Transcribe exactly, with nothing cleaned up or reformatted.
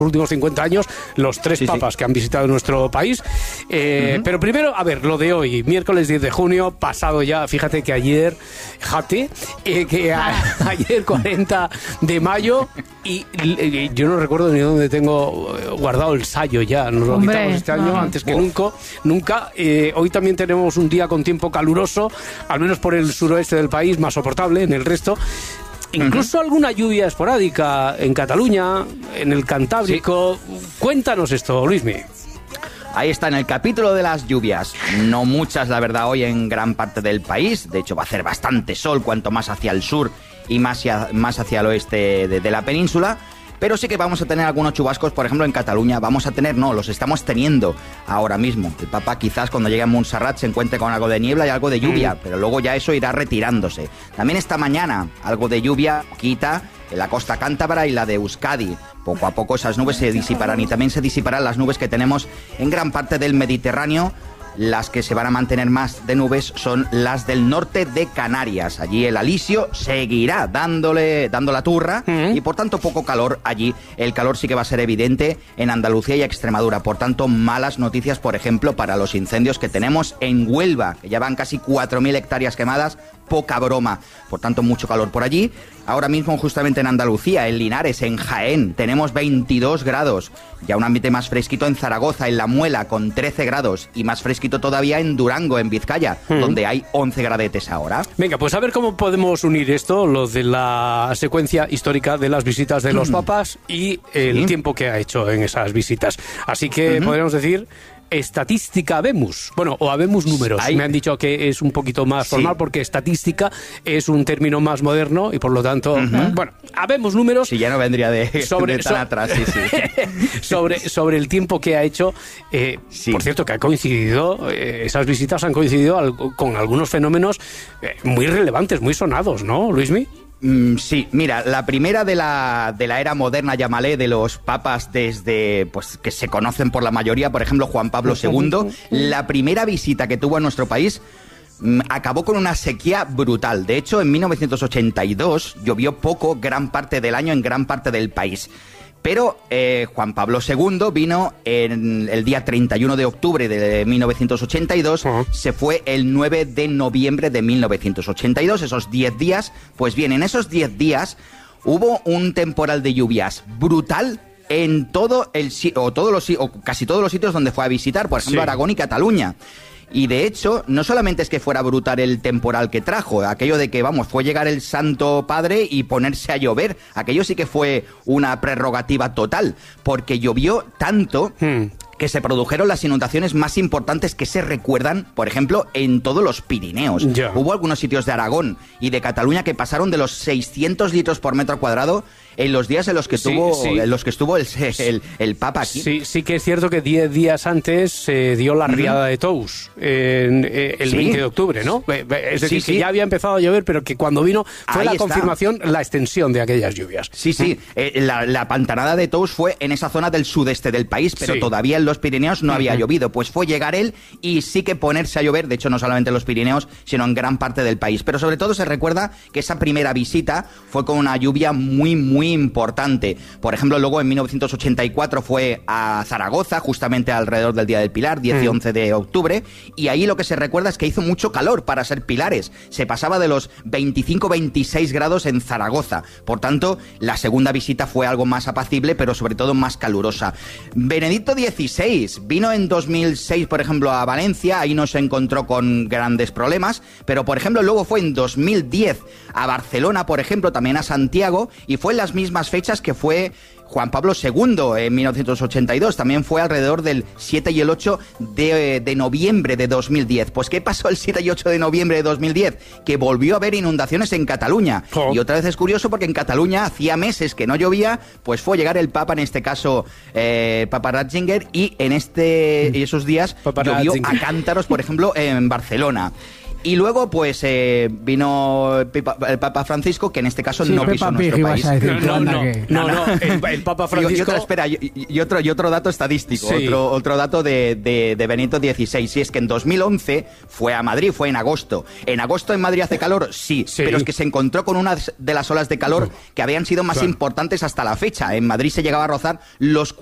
últimos cincuenta años, los tres sí, papas sí. que han visitado nuestro país. Eh, uh-huh. Pero primero, a ver, lo de hoy, miércoles diez de junio, pasado ya, fíjate que ayer, jate, eh, que a, ayer cuarenta de mayo, y eh, yo no recuerdo ni dónde tengo guardado el sayo ya, nos lo Hombre, quitamos este año, no. antes que Uf. nunca. nunca. Eh, hoy también tenemos un día con tiempo caluroso, al menos por el suroeste del país, más soportable, en el resto. Incluso uh-huh. alguna lluvia esporádica en Cataluña, en el Cantábrico. Sí. Cuéntanos esto, Luismi. Ahí está, en el capítulo de las lluvias. No muchas, la verdad, hoy en gran parte del país. De hecho, va a hacer bastante sol, cuanto más hacia el sur y más hacia, más hacia el oeste de, de la península. Pero sí que vamos a tener algunos chubascos, por ejemplo, en Cataluña. Vamos a tener, no, los estamos teniendo ahora mismo. El Papa quizás cuando llegue a Montserrat se encuentre con algo de niebla y algo de lluvia, mm. pero luego ya eso irá retirándose. También esta mañana, algo de lluvia quita en la costa cántabra y la de Euskadi. Poco a poco esas nubes se disiparán y también se disiparán las nubes que tenemos en gran parte del Mediterráneo. Las que se van a mantener más de nubes son las del norte de Canarias. Allí el alisio seguirá dándole, dando la turra uh-huh. y por tanto poco calor allí. El calor sí que va a ser evidente en Andalucía y Extremadura. Por tanto, malas noticias, por ejemplo, para los incendios que tenemos en Huelva, que ya van casi cuatro mil hectáreas quemadas. Poca broma. Por tanto, mucho calor por allí. Ahora mismo, justamente en Andalucía, en Linares, en Jaén, tenemos veintidós grados. Ya un ambiente más fresquito en Zaragoza, en La Muela, con trece grados. Y más fresquito todavía en Durango, en Vizcaya, mm. donde hay once gradetes ahora. Venga, pues a ver cómo podemos unir esto, lo de la secuencia histórica de las visitas de los mm. papas y el sí. tiempo que ha hecho en esas visitas. Así que mm-hmm. podríamos decir... Estadística habemus, bueno, o habemus números. Ahí. Me han dicho que es un poquito más sí. formal porque estadística es un término más moderno y por lo tanto, uh-huh. bueno, habemus números. Si ya no vendría de, sobre, de tan so- atrás, sí, sí. sobre, sobre el tiempo que ha hecho, eh, sí. por cierto, que ha coincidido, eh, esas visitas han coincidido al, con algunos fenómenos eh, muy relevantes, muy sonados, ¿no, Luismi? Mm, sí, mira, la primera de la, de la era moderna, llámale, de los papas desde, pues, que se conocen por la mayoría, por ejemplo, Juan Pablo segundo, la primera visita que tuvo a nuestro país mm, acabó con una sequía brutal. De hecho, en mil novecientos ochenta y dos llovió poco gran parte del año en gran parte del país. Pero eh, Juan Pablo segundo vino en el día treinta y uno de octubre de mil novecientos ochenta y dos, uh-huh. se fue el nueve de noviembre de mil novecientos ochenta y dos, esos diez días. Pues bien, en esos diez días hubo un temporal de lluvias brutal en todo el o todos los o casi todos los sitios donde fue a visitar, por ejemplo, sí. Aragón y Cataluña. Y de hecho, no solamente es que fuera brutal el temporal que trajo, aquello de que, vamos, fue llegar el Santo Padre y ponerse a llover, aquello sí que fue una prerrogativa total, porque llovió tanto... Hmm. que se produjeron las inundaciones más importantes que se recuerdan, por ejemplo, en todos los Pirineos. Yeah. Hubo algunos sitios de Aragón y de Cataluña que pasaron de los seiscientos litros por metro cuadrado en los días en los que estuvo, sí, sí. En los que estuvo el, el, el Papa aquí. Sí, sí que es cierto que diez días antes se dio la riada uh-huh. de Tous, en, en, el ¿Sí? veinte de octubre, ¿no? Es decir, sí, sí. que ya había empezado a llover, pero que cuando vino fue Ahí la está. confirmación, la extensión de aquellas lluvias. Sí, sí. Eh, la, la pantanada de Tous fue en esa zona del sudeste del país, pero sí. todavía en los Pirineos no había uh-huh. llovido. Pues fue llegar él y sí que ponerse a llover, de hecho no solamente en los Pirineos, sino en gran parte del país. Pero sobre todo se recuerda que esa primera visita fue con una lluvia muy, muy importante. Por ejemplo, luego en mil novecientos ochenta y cuatro fue a Zaragoza, justamente alrededor del Día del Pilar, diez uh-huh. y once de octubre, y ahí lo que se recuerda es que hizo mucho calor para ser pilares. Se pasaba de los veinticinco a veintiséis grados en Zaragoza. Por tanto, la segunda visita fue algo más apacible, pero sobre todo más calurosa. Benedicto dieciséis vino en dos mil seis, por ejemplo, a Valencia, ahí no se encontró con grandes problemas, pero por ejemplo luego fue en dos mil diez a Barcelona, por ejemplo, también a Santiago, y fue en las mismas fechas que fue Juan Pablo segundo en mil novecientos ochenta y dos, también fue alrededor del siete y el ocho de, de noviembre de dos mil diez. Pues ¿qué pasó el siete y ocho de noviembre de dos mil diez? Que volvió a haber inundaciones en Cataluña. Oh. Y otra vez es curioso porque en Cataluña hacía meses que no llovía, pues fue llegar el Papa, en este caso eh, Papa Ratzinger, y en este, esos días Papa llovió Ratzinger. A cántaros, por ejemplo, en Barcelona. Y luego, pues, eh, vino el Papa Francisco, que en este caso sí, no pisó nuestro Pig, país. Decir, no, no, no, no, no, el, el Papa Francisco... Y, y, otra, espera, y, y, otro, y otro dato estadístico, sí. otro, otro dato de, de, de Benito dieciséis, y es que en dos mil once fue a Madrid, fue en agosto. ¿En agosto en Madrid hace calor? Sí, sí. Pero es que se encontró con una de las olas de calor que habían sido más claro. importantes hasta la fecha. En Madrid se llegaba a rozar los